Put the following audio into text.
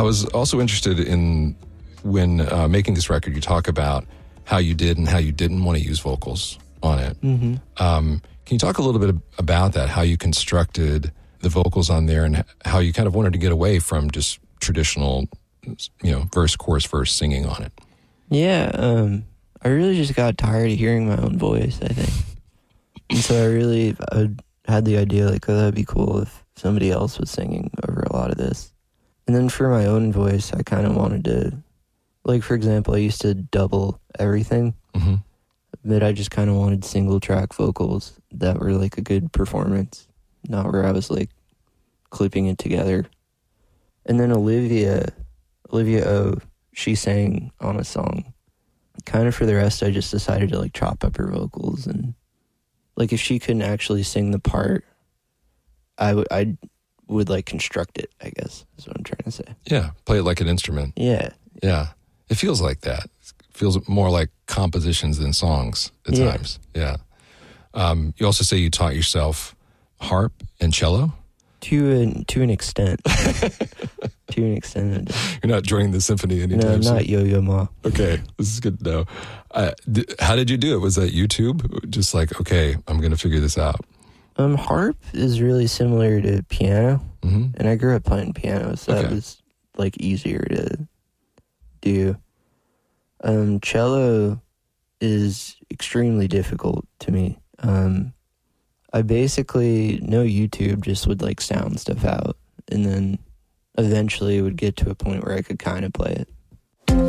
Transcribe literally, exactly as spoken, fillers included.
I was also interested in when uh, making this record, you talk about how you did and how you didn't want to use vocals on it. Mm-hmm. Um, can you talk a little bit about that, how you constructed the vocals on there and how you kind of wanted to get away from just traditional, you know, verse, chorus, verse singing on it? Yeah, um, I really just got tired of hearing my own voice, I think. And so I really I had the idea, like, oh, that'd be cool if somebody else was singing over a lot of this. And then for my own voice, I kind of wanted to, like, for example, I used to double everything. Mm-hmm. But I just kind of wanted single track vocals that were like a good performance, not where I was like clipping it together. And then Olivia, Olivia O, she sang on a song. Kind of for the rest, I just decided to like chop up her vocals, and like if she couldn't actually sing the part, I would I would like construct it, I guess is what I'm trying to say. Yeah, play it like an instrument. Yeah. Yeah, it feels like that. It feels more like compositions than songs at Yeah. times. Yeah. Um, you also say you taught yourself harp and cello. To an to an extent. to an extent. I did. You're not joining the symphony anytime No, soon. not Yo-Yo Ma. Okay, this is good to know. Uh, th- how did you do it? Was that YouTube? Just like, okay, I'm going to figure this out. Um, harp is really similar to piano, Mm-hmm. and I grew up playing piano, so that Okay. was like easier to do. Um, cello is extremely difficult to me. Um, I basically know YouTube just would like sound stuff out, and then eventually would get to a point where I could kind of play it.